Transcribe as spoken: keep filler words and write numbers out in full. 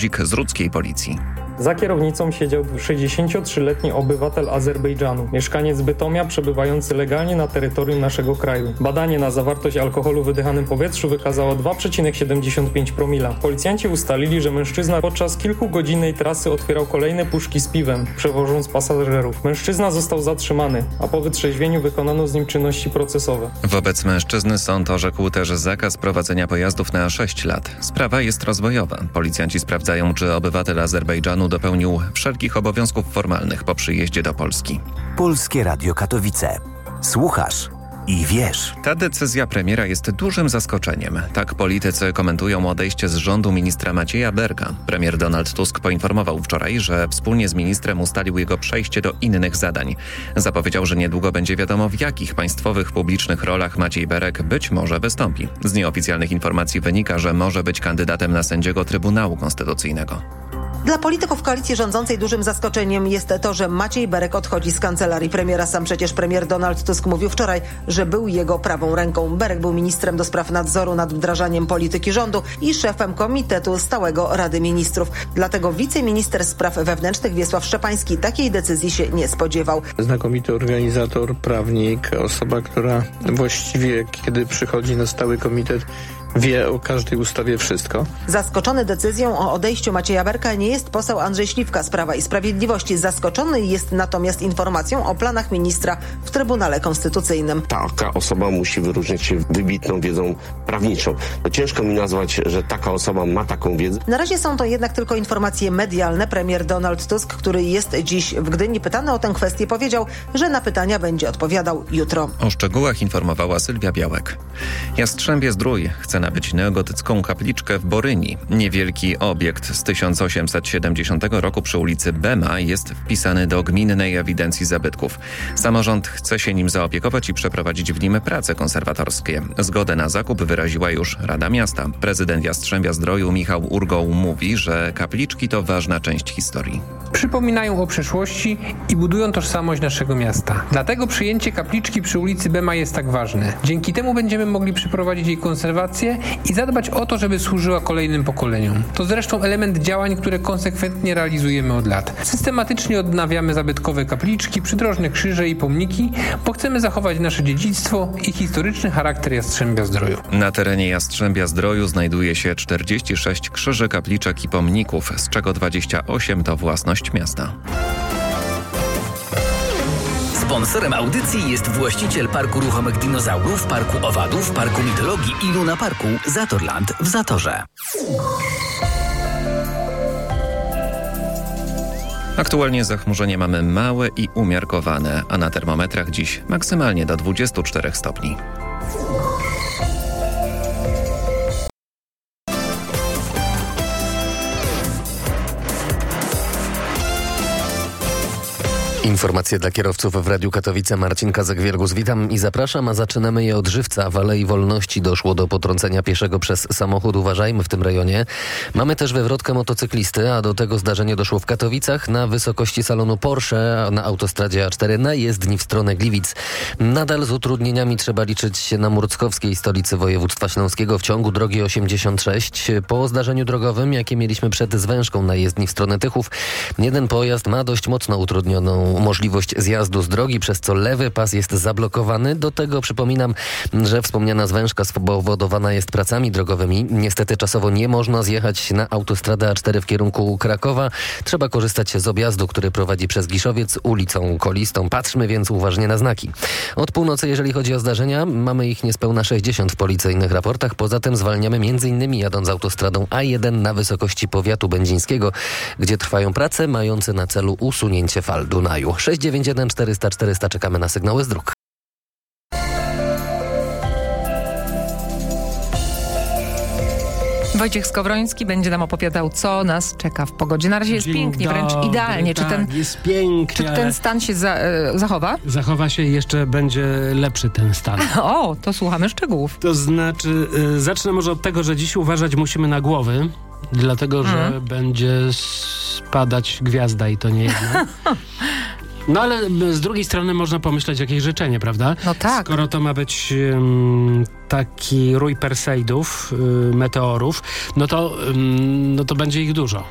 Guzik z łódzkiej policji. Za kierownicą siedział sześćdziesięciotrzyletni obywatel Azerbejdżanu, mieszkaniec Bytomia przebywający legalnie na terytorium naszego kraju. Badanie na zawartość alkoholu w wydychanym powietrzu wykazało dwa przecinek siedemdziesiąt pięć promila. Policjanci ustalili, że mężczyzna podczas kilkugodzinnej trasy otwierał kolejne puszki z piwem, przewożąc pasażerów. Mężczyzna został zatrzymany, a po wytrzeźwieniu wykonano z nim czynności procesowe. Wobec mężczyzny sąd orzekł też zakaz prowadzenia pojazdów na sześć lat. Sprawa jest rozwojowa. Policjanci sprawdzają, czy obywatel Azerbejdżanu dopełnił wszelkich obowiązków formalnych po przyjeździe do Polski. Polskie Radio Katowice. Słuchasz i wiesz. Ta decyzja premiera jest dużym zaskoczeniem. Tak politycy komentują odejście z rządu ministra Macieja Berga. Premier Donald Tusk poinformował wczoraj, że wspólnie z ministrem ustalił jego przejście do innych zadań. Zapowiedział, że niedługo będzie wiadomo, w jakich państwowych publicznych rolach Maciej Berek być może wystąpi. Z nieoficjalnych informacji wynika, że może być kandydatem na sędziego Trybunału Konstytucyjnego. Dla polityków koalicji rządzącej dużym zaskoczeniem jest to, że Maciej Berek odchodzi z kancelarii premiera. Sam przecież premier Donald Tusk mówił wczoraj, że był jego prawą ręką. Berek był ministrem do spraw nadzoru nad wdrażaniem polityki rządu i szefem Komitetu Stałego Rady Ministrów. Dlatego wiceminister spraw wewnętrznych Wiesław Szczepański takiej decyzji się nie spodziewał. Znakomity organizator, prawnik, osoba, która właściwie kiedy przychodzi na stały komitet, wie o każdej ustawie wszystko. Zaskoczony decyzją o odejściu Macieja Berka nie jest poseł Andrzej Śliwka z Prawa i Sprawiedliwości. Zaskoczony jest natomiast informacją o planach ministra w Trybunale Konstytucyjnym. Taka osoba musi wyróżniać się wybitną wiedzą prawniczą. No ciężko mi nazwać, że taka osoba ma taką wiedzę. Na razie są to jednak tylko informacje medialne. Premier Donald Tusk, który jest dziś w Gdyni, pytany o tę kwestię, powiedział, że na pytania będzie odpowiadał jutro. O szczegółach informowała Sylwia Białek. Jastrzębie Zdrój chce nabyć neogotycką kapliczkę w Boryni. Niewielki obiekt z tysiąc osiemset siedemdziesiątego roku przy ulicy Bema jest wpisany do gminnej ewidencji zabytków. Samorząd chce się nim zaopiekować i przeprowadzić w nim prace konserwatorskie. Zgodę na zakup wyraziła już Rada Miasta. Prezydent Jastrzębia Zdroju Michał Urgoł mówi, że kapliczki to ważna część historii. Przypominają o przeszłości i budują tożsamość naszego miasta. Dlatego przyjęcie kapliczki przy ulicy Bema jest tak ważne. Dzięki temu będziemy mogli przeprowadzić jej konserwację i zadbać o to, żeby służyła kolejnym pokoleniom. To zresztą element działań, które konsekwentnie realizujemy od lat. Systematycznie odnawiamy zabytkowe kapliczki, przydrożne krzyże i pomniki, bo chcemy zachować nasze dziedzictwo i historyczny charakter Jastrzębia Zdroju. Na terenie Jastrzębia Zdroju znajduje się czterdzieści sześć krzyży, kapliczek i pomników, z czego dwadzieścia osiem to własność miasta. Sponsorem audycji jest właściciel Parku Ruchomych Dinozaurów, Parku Owadów, Parku Mitologii i Luna Parku Zatorland w Zatorze. Aktualnie zachmurzenie mamy małe i umiarkowane, a na termometrach dziś maksymalnie do dwudziestu czterech stopni. Informacje dla kierowców w Radiu Katowice. Marcin Kazak-Wielgus. Witam i zapraszam, a zaczynamy je od Żywca. W Alei Wolności doszło do potrącenia pieszego przez samochód. Uważajmy w tym rejonie. Mamy też wywrotkę motocyklisty, a do tego zdarzenie doszło w Katowicach na wysokości salonu Porsche na autostradzie A cztery na jezdni w stronę Gliwic. Nadal z utrudnieniami trzeba liczyć się na murckowskiej, stolicy województwa śląskiego, w ciągu drogi osiemdziesiąt sześć. Po zdarzeniu drogowym, jakie mieliśmy przed Zwężką na jezdni w stronę Tychów, jeden pojazd ma dość mocno utrudnioną możliwość zjazdu z drogi, przez co lewy pas jest zablokowany. Do tego przypominam, że wspomniana Zwężka spowodowana jest pracami drogowymi. Niestety czasowo nie można zjechać na autostradę A cztery w kierunku Krakowa. Trzeba korzystać z objazdu, który prowadzi przez Giszowiec ulicą Kolistą. Patrzmy więc uważnie na znaki. Od północy, jeżeli chodzi o zdarzenia, mamy ich niespełna sześćdziesiąt w policyjnych raportach. Poza tym zwalniamy m.in. jadąc autostradą A jeden na wysokości powiatu będzińskiego, gdzie trwają prace mające na celu usunięcie fal Dunaju. sześć dziewięć jeden czterysta czterysta czekamy na sygnały z dróg. Wojciech Skowroński będzie nam opowiadał, co nas czeka w pogodzie. Na razie jest Dzień pięknie, dobry, wręcz idealnie. Tak, czy ten, jest pięknie. czy ten stan się za, e, zachowa? Zachowa się i jeszcze będzie lepszy ten stan. O, to słuchamy szczegółów. To znaczy, y, zacznę może od tego, że dziś uważać musimy na głowy, dlatego, że mm. będzie spadać gwiazda i to nie jedna. No ale z drugiej strony można pomyśleć jakieś życzenie, prawda? No tak. Skoro to ma być um, taki rój Perseidów, y, meteorów, no to, um, no to będzie ich dużo.